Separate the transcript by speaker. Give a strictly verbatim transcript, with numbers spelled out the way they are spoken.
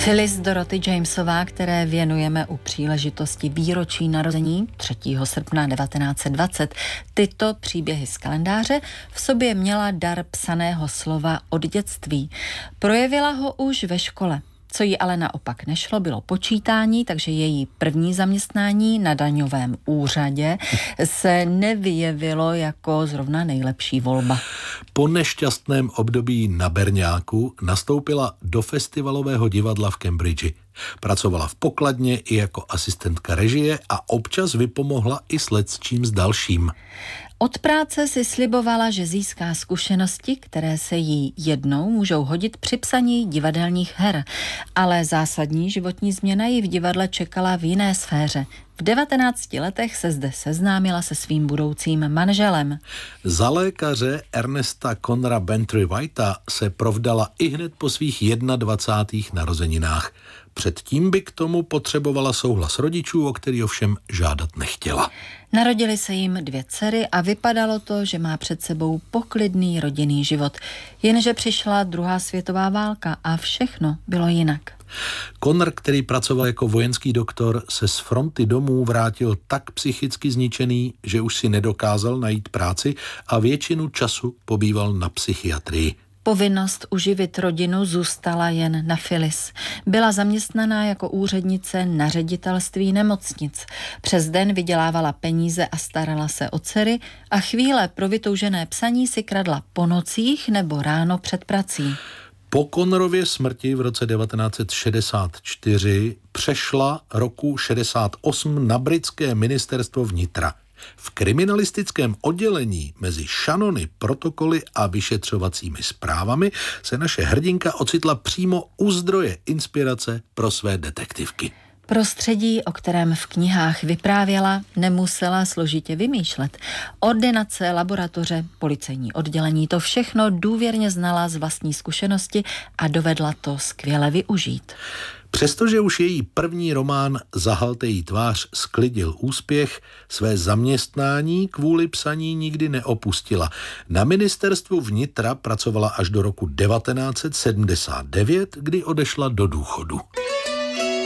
Speaker 1: Phyllis Dorothy Jamesová, které věnujeme u příležitosti výročí narození třetího srpna devatenáct set dvacet, tyto příběhy z kalendáře v sobě měla dar psaného slova od dětství. Projevila ho už ve škole. Co jí ale naopak nešlo, bylo počítání, takže její první zaměstnání na daňovém úřadě se nevyjevilo jako zrovna nejlepší volba.
Speaker 2: Po nešťastném období na berňáku nastoupila do festivalového divadla v Cambridgi. Pracovala v pokladně i jako asistentka režie a občas vypomohla i s lecčím s dalším.
Speaker 1: Od práce si slibovala, že získá zkušenosti, které se jí jednou můžou hodit při psaní divadelních her. Ale zásadní životní změna ji v divadle čekala v jiné sféře. V devatenácti letech se zde seznámila se svým budoucím manželem.
Speaker 2: Za lékaře Ernesta Conora Bantry Whitea se provdala ihned po svých dvacátých prvních narozeninách. Předtím by k tomu potřebovala souhlas rodičů, o který ovšem žádat nechtěla.
Speaker 1: Narodily se jim dvě dcery a vypadalo to, že má před sebou poklidný rodinný život. Jenže přišla druhá světová válka a všechno bylo jinak.
Speaker 2: Conor, který pracoval jako vojenský doktor, se z fronty domů vrátil tak psychicky zničený, že už si nedokázal najít práci a většinu času pobýval na psychiatrii.
Speaker 1: Povinnost uživit rodinu zůstala jen na Phyllis. Byla zaměstnaná jako úřednice na ředitelství nemocnic. Přes den vydělávala peníze a starala se o dcery a chvíle pro vytoužené psaní si kradla po nocích nebo ráno před prací.
Speaker 2: Po Conorově smrti v roce devatenáct set šedesát čtyři přešla roku šedesát osm na britské ministerstvo vnitra. V kriminalistickém oddělení mezi šanony, protokoly a vyšetřovacími zprávami se naše hrdinka ocitla přímo u zdroje inspirace pro své detektivky.
Speaker 1: Prostředí, o kterém v knihách vyprávěla, nemusela složitě vymýšlet. Ordinace, laboratoře, policejní oddělení, to všechno důvěrně znala z vlastní zkušenosti a dovedla to skvěle využít.
Speaker 2: Přestože už její první román Zahalte jí tvář sklidil úspěch, své zaměstnání kvůli psaní nikdy neopustila. Na ministerstvu vnitra pracovala až do roku devatenáct set sedmdesát devět, kdy odešla do důchodu.